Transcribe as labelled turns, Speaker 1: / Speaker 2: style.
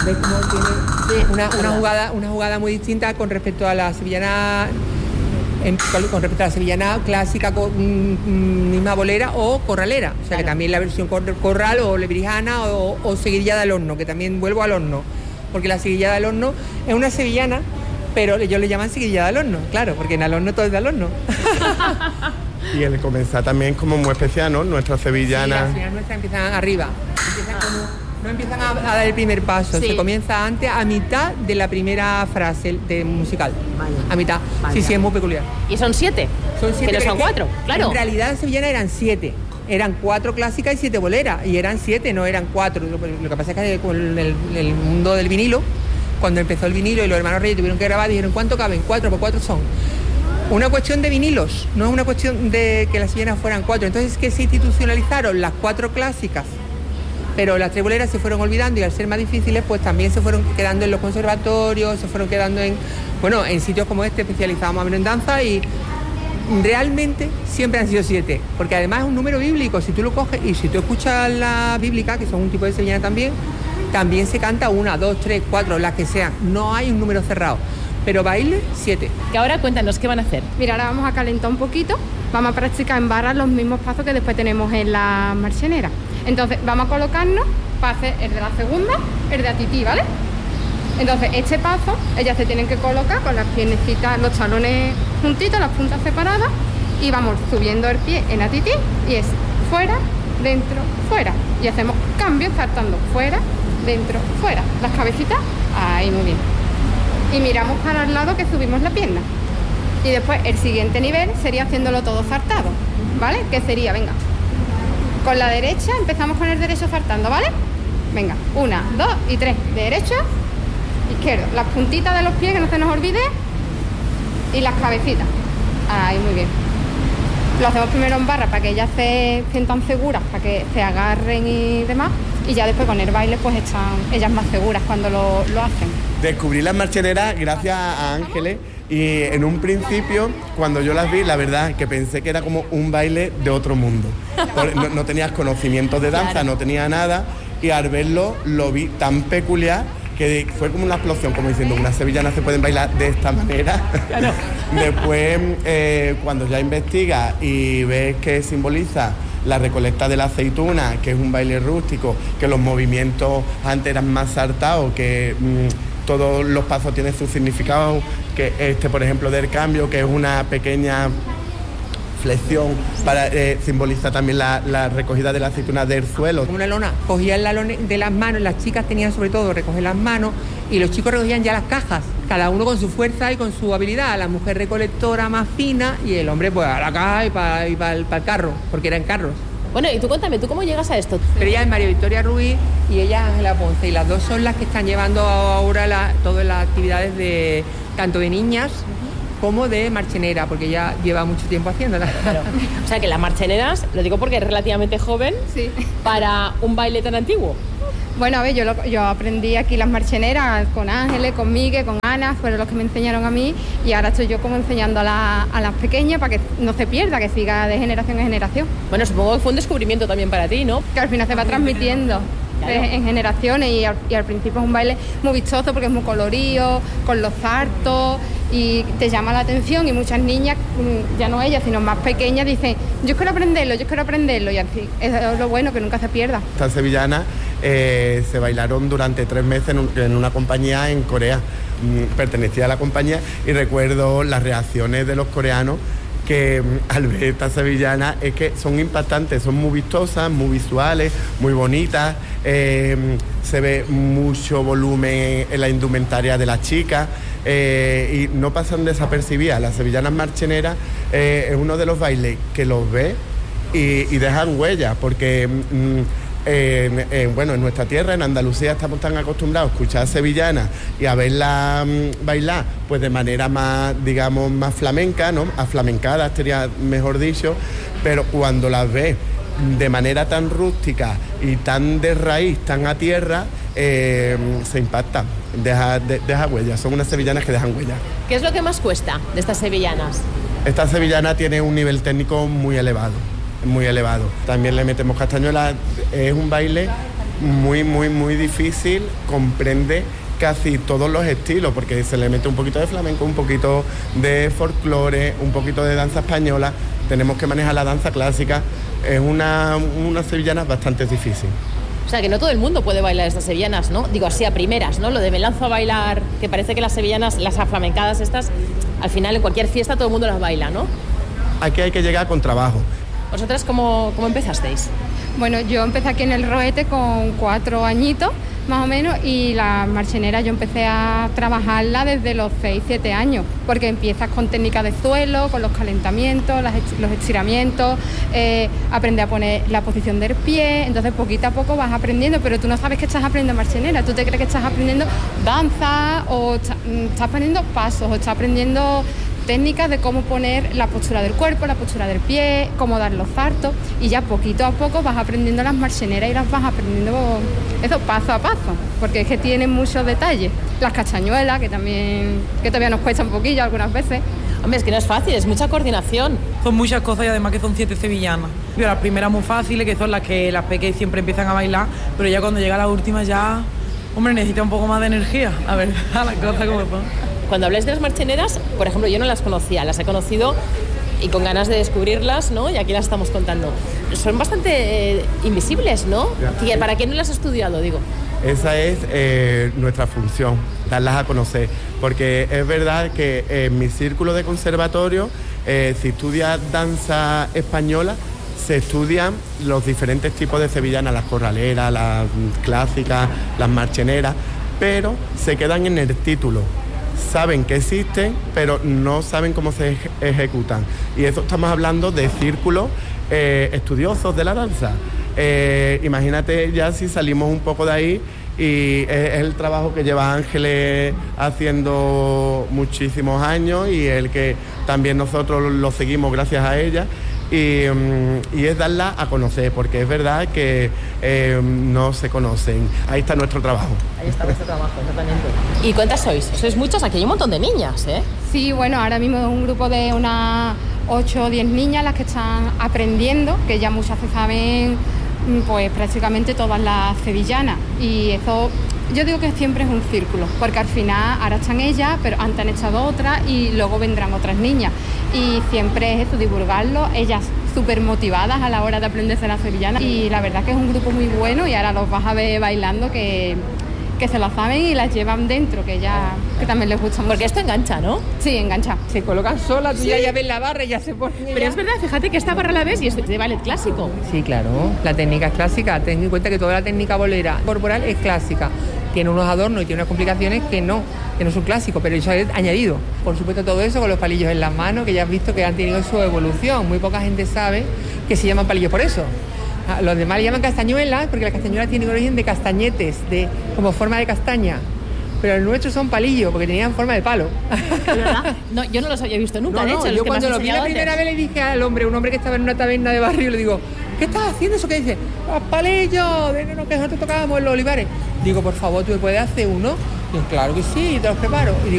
Speaker 1: ¿Ves cómo tiene una jugada muy distinta con respecto a la sevillana? Con respecto a la sevillana clásica, misma bolera o corralera, o sea, que también la versión corral o lebrijana o seguillada al horno, que también vuelvo al horno, porque la seguillada al horno es una sevillana, pero ellos le llaman seguillada al horno, claro, porque en el horno todo es del horno.
Speaker 2: Y el comenzar también como muy especial, ¿no? Nuestras sevillanas. Sí,
Speaker 1: las sevillanas nuestras empiezan arriba, no empiezan a dar el primer paso, se comienza antes, a mitad de la primera frase musical. Vaya. A mitad. Vaya. Sí, es muy peculiar.
Speaker 3: ¿Y son 7?
Speaker 1: Son 7.
Speaker 3: Que no son 4, claro.
Speaker 1: En realidad en sevillana eran 7. Eran 4 clásicas y 7 boleras. Y eran 7, no eran 4. Lo que pasa es que con el mundo del vinilo, cuando empezó el vinilo y los hermanos Reyes tuvieron que grabar, dijeron, ¿cuánto caben? 4 por 4 son. Una cuestión de vinilos, no es una cuestión de que las sevillanas fueran 4. Entonces, que se institucionalizaron las 4 clásicas, pero las 3 boleras se fueron olvidando y al ser más difíciles, pues también se fueron quedando en los conservatorios, se fueron quedando en sitios como este, especializados más o menos en danza, y realmente siempre han sido 7, porque además es un número bíblico, si tú lo coges y si tú escuchas la bíblica, que son un tipo de sevillana también se canta 1, 2, 3, 4, las que sean, no hay un número cerrado. Pero baile, 7.
Speaker 3: Que ahora cuéntanos, ¿qué van a hacer?
Speaker 4: Mira, ahora vamos a calentar un poquito, vamos a practicar en barra los mismos pasos que después tenemos en la marchenera. Entonces, vamos a colocarnos para hacer el de la segunda, el de atití, ¿vale? Entonces, este paso, ellas se tienen que colocar con las piernecitas, los talones juntitos, las puntas separadas, y vamos subiendo el pie en atití, y es fuera, dentro, fuera. Y hacemos cambios saltando fuera, dentro, fuera. Las cabecitas, ahí, muy bien. Y miramos para el lado que subimos la pierna. Y después el siguiente nivel sería haciéndolo todo saltado, ¿vale? Que sería, venga, con la derecha, empezamos con el derecho saltando, ¿vale? Venga, 1, 2 y 3, derecho, izquierdo, las puntitas de los pies, que no se nos olvide, y las cabecitas. Ahí, muy bien. Lo hacemos primero en barra para que ellas se sientan seguras, para que se agarren y demás, y ya después con el baile pues están ellas más seguras cuando lo hacen.
Speaker 2: Descubrí las marcheneras gracias a Ángeles, y en un principio, cuando yo las vi, la verdad que pensé que era como un baile de otro mundo. No tenías conocimientos de danza, claro. No tenía nada, y al verlo lo vi tan peculiar que fue como una explosión, como diciendo, unas sevillanas se pueden bailar de esta manera. Claro. Después, cuando ya investigas y ves que simboliza la recolecta de la aceituna, que es un baile rústico, que los movimientos antes eran más saltados, que todos los pasos tienen su significado, que por ejemplo, del cambio, que es una pequeña flexión, simboliza también la recogida de la aceituna del suelo.
Speaker 1: Como una lona, cogían la lona de las manos, las chicas tenían sobre todo recoger las manos, y los chicos recogían ya las cajas, cada uno con su fuerza y con su habilidad, la mujer recolectora más fina y el hombre pues a la caja y para el carro, porque eran carros.
Speaker 3: Bueno, y tú cuéntame, ¿tú cómo llegas a esto?
Speaker 1: Pero ella es María Victoria Ruiz y ella es Ángela Ponce, y las dos son las que están llevando ahora todas las actividades tanto de niñas como de marchenera, porque ella lleva mucho tiempo haciéndolas.
Speaker 3: Claro. O sea que las marcheneras, lo digo porque es relativamente joven, sí, para un baile tan antiguo.
Speaker 4: Bueno, a ver, yo aprendí aquí las marcheneras con Ángeles, con Miguel, con Ana, fueron los que me enseñaron a mí, y ahora estoy yo como enseñando a las pequeñas para que no se pierda, que siga de generación en generación.
Speaker 3: Bueno, supongo que fue un descubrimiento también para ti, ¿no?
Speaker 4: Que al final se va transmitiendo. Claro. En generaciones, y al principio es un baile muy vistoso porque es muy colorido, con los saltos, y te llama la atención, y muchas niñas, ya no ellas, sino más pequeñas, dicen, yo quiero aprenderlo, y así es lo bueno, que nunca se pierda.
Speaker 2: Estas sevillanas se bailaron durante 3 meses en una compañía en Corea. Pertenecía a la compañía, y recuerdo las reacciones de los coreanos, que al ver estas sevillanas es que son impactantes, son muy vistosas, muy visuales, muy bonitas, se ve mucho volumen en la indumentaria de las chicas, y no pasan desapercibidas. Las sevillanas marcheneras es uno de los bailes que los ves y dejan huellas, porque en nuestra tierra, en Andalucía, estamos tan acostumbrados a escuchar sevillanas y a verlas bailar pues de manera más, digamos, más flamenca, ¿no? Aflamencada, sería mejor dicho, pero cuando las ves de manera tan rústica y tan de raíz, tan a tierra, se impacta, deja huellas. Son unas sevillanas que dejan huellas.
Speaker 3: ¿Qué es lo que más cuesta de estas sevillanas?
Speaker 2: Esta sevillana tiene un nivel técnico muy elevado. También le metemos castañuelas. Es un baile muy, muy, muy difícil, comprende casi todos los estilos, porque se le mete un poquito de flamenco, un poquito de folclore, un poquito de danza española, tenemos que manejar la danza clásica, es una sevillana bastante difícil.
Speaker 3: O sea, que no todo el mundo puede bailar estas sevillanas, ¿no? Digo, así a primeras, ¿no? Lo de me lanzo a bailar, que parece que las sevillanas, las aflamencadas estas, al final en cualquier fiesta todo el mundo las baila, ¿no?
Speaker 2: Aquí hay que llegar con trabajo.
Speaker 3: ¿Vosotras cómo empezasteis?
Speaker 4: Bueno, yo empecé aquí en el Roete con 4 añitos, más o menos, y la marchenera yo empecé a trabajarla desde los 6, 7 años, porque empiezas con técnicas de suelo, con los calentamientos, los estiramientos, aprendes a poner la posición del pie, entonces poquito a poco vas aprendiendo, pero tú no sabes que estás aprendiendo marchenera, tú te crees que estás aprendiendo danza, o estás aprendiendo pasos, o estás aprendiendo técnicas de cómo poner la postura del cuerpo, la postura del pie, cómo dar los saltos, y ya poquito a poco vas aprendiendo las marcheneras y las vas aprendiendo eso paso a paso, porque es que tienen muchos detalles. Las castañuelas, que todavía nos cuesta un poquillo algunas veces.
Speaker 3: Hombre, es que no es fácil, es mucha coordinación.
Speaker 5: Son muchas cosas y además que son 7 sevillanas. Pero las primeras muy fáciles, que son las que las pequeñas siempre empiezan a bailar, pero ya cuando llega la última ya, hombre, necesita un poco más de energía, la verdad, las cosas como son.
Speaker 3: Cuando habláis de las marcheneras, por ejemplo, yo no las conocía, las he conocido y con ganas de descubrirlas, ¿no? Y aquí las estamos contando. Son bastante invisibles, ¿no?
Speaker 2: Ya.
Speaker 3: ¿Para quién no las ha estudiado, digo?
Speaker 2: Esa es nuestra función, darlas a conocer, porque es verdad que en mi círculo de conservatorio, si estudias danza española, se estudian los diferentes tipos de sevillanas, las corraleras, las clásicas, las marcheneras, pero se quedan en el título. Saben que existen, pero no saben cómo se ejecutan. Y eso estamos hablando de círculos estudiosos de la danza. Imagínate ya si salimos un poco de ahí, y es el trabajo que lleva Ángeles haciendo muchísimos años y el que también nosotros lo seguimos gracias a ella. Y es darla a conocer, porque es verdad que no se conocen. Ahí está nuestro trabajo.
Speaker 3: Ahí está nuestro trabajo, exactamente. ¿Y cuántas sois? Sois muchas, aquí hay un montón de niñas, ¿eh?
Speaker 4: Sí, bueno, ahora mismo es un grupo de unas 8 o 10 niñas las que están aprendiendo, que ya muchas se saben pues prácticamente todas las sevillanas. Y eso, yo digo que siempre es un círculo, porque al final ahora están ellas, pero antes han echado otras y luego vendrán otras niñas. Y siempre es eso, divulgarlo, ellas súper motivadas a la hora de aprenderse la sevillana. Y la verdad que es un grupo muy bueno y ahora los vas a ver bailando que se lo saben y las llevan dentro, que también les gusta mucho.
Speaker 3: Porque esto engancha, ¿no?
Speaker 4: Sí, engancha.
Speaker 1: Se colocan solas, tú ya ves la barra y ya se ponen.
Speaker 3: Pero es verdad, fíjate que esta barra la ves y es de ballet clásico.
Speaker 1: Sí, claro, la técnica es clásica. Ten en cuenta que toda la técnica bolera corporal es clásica. Tiene unos adornos y tiene unas complicaciones que no son clásicos, pero eso es añadido. Por supuesto, todo eso con los palillos en las manos, que ya has visto que han tenido su evolución. Muy poca gente sabe que se llaman palillos por eso. Los demás le llaman castañuelas, porque las castañuelas tienen origen de castañetes, como forma de castaña. Pero el nuestro son palillos, porque tenían forma de palo.
Speaker 3: ¿Verdad? No, yo no los había visto nunca, de hecho.
Speaker 1: Yo cuando lo vi la primera vez le dije al hombre, un hombre que estaba en una taberna de barrio, le digo, ¿qué estás haciendo eso que dice? Los palillos, que nosotros tocábamos en los olivares. Digo, por favor, ¿tú me puedes hacer uno? Digo, claro que sí, te los preparo. Y digo,